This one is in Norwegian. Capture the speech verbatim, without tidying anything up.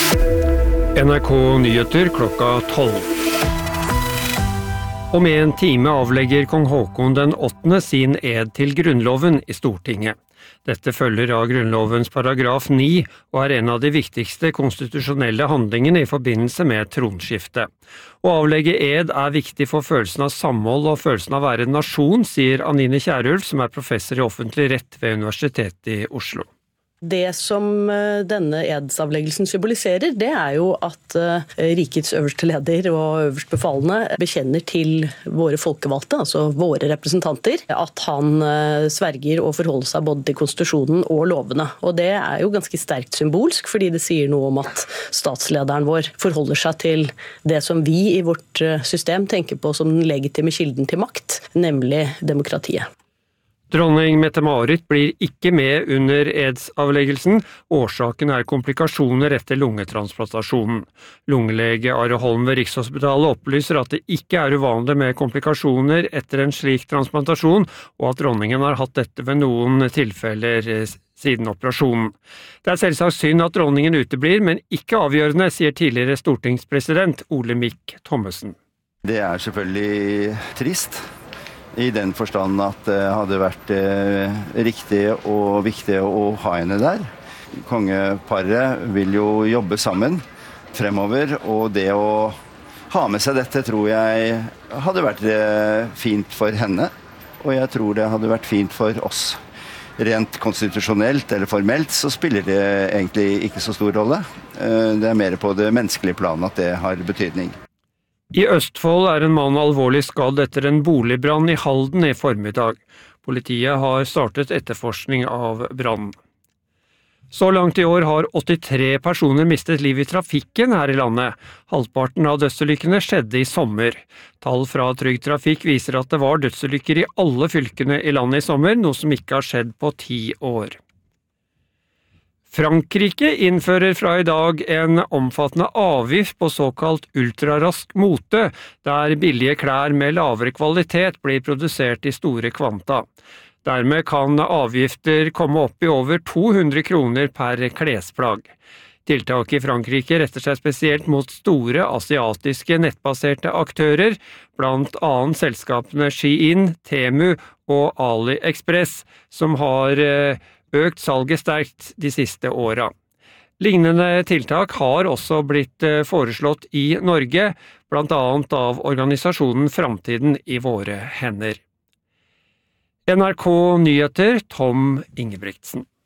N R K Nyheter klokka tolv. Om en time avlegger kong Haakon den åttende sin ed til Grunnloven i Stortinget. Dette følger av Grunnlovens paragraf ni og er en av de viktigste konstitusjonelle handlingene i forbindelse med tronskifte. Å avlegge ed er viktig for følelsen av samhold og følelsen av å være en nasjon, sier Anine Kierulf, som er professor i offentlig rett ved Universitetet i Oslo. Det som denne edsavleggelsen symboliserer, det er jo at rikets øverste leder og øverstbefalende bekjenner til våre folkevalgte, altså våre representanter, at han sverger og forholder seg både til konstitusjonen og lovene. Og det er jo ganske sterkt symbolsk, fordi det sier noe om at statslederen vår forholder seg til det som vi i vårt system tenker på som den legitime kilden til makt, nemlig demokratiet. Dronning Mette-Marit blir ikke med under edsavleggelsen. Årsaken er komplikasjoner etter lungetransplantasjonen. Lungelege Are Holm ved Rikshospitalet opplyser at det ikke er uvanlig med komplikasjoner etter en slik transplantasjon, og at dronningen har hatt dette ved noen tilfeller siden operasjonen. Det er selvsagt synd at dronningen uteblir, men ikke avgjørende, sier tidligere stortingspresident Olemic Thommessen. Det er selvfølgelig trist. I den forstand at det hadde vært eh, riktig og viktig å ha henne der. Kongeparet vil jo jobbe sammen fremover, og det å ha med seg dette tror jeg hadde vært eh, fint for henne, og jeg tror det hadde vært fint for oss. Rent konstitusjonelt eller formelt så spiller det egentlig ikke så stor rolle. Eh, det er mer på det menneskelige planet at det har betydning. I Østfold er en mann alvorlig skadd etter en boligbrann i Halden i formiddag. Politiet har startet etterforskning av brannen. Så langt i år har åttitre personer mistet liv i trafikken her i landet. Halvparten av dødsulykkene skjedde i sommer. Tall fra Trygg Trafikk viser at det var dødsulykker i alle fylkene i landet i sommer, noe som ikke har skjedd på ti år. Frankrike innfører fra i dag en omfattende avgift på såkalt ultrarask mote, der billige klær med lavere kvalitet blir produsert i store kvanta. Dermed kan avgifter komme opp i over to hundre kroner per klesplagg. Tiltaket i Frankrike retter seg spesielt mot store asiatiske nettbaserte aktører, blant annet selskapene Shein, Temu og AliExpress, som har økt salget sterkt de siste åra. Lignende tiltak har også blitt foreslått i Norge, blant annet av organisasjonen Framtiden i våre hender. N R K Nyheter, Tom Ingebrigtsen.